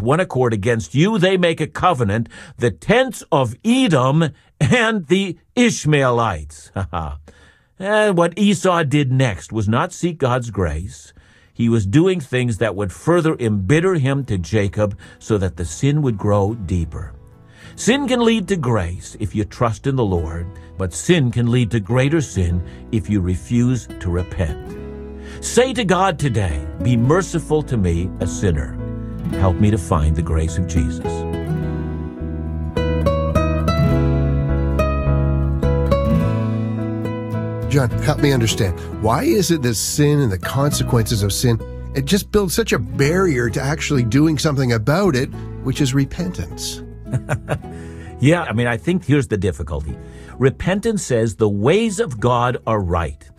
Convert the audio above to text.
one accord against you. They make a covenant, the tents of Edom and the Ishmaelites. And what Esau did next was not seek God's grace. He was doing things that would further embitter him to Jacob so that the sin would grow deeper. Sin can lead to grace if you trust in the Lord, but sin can lead to greater sin if you refuse to repent. Say to God today, be merciful to me, a sinner. Help me to find the grace of Jesus. John, help me understand. Why is it that sin and the consequences of sin, it just builds such a barrier to actually doing something about it, which is repentance? I think here's the difficulty. Repentance says the ways of God are right.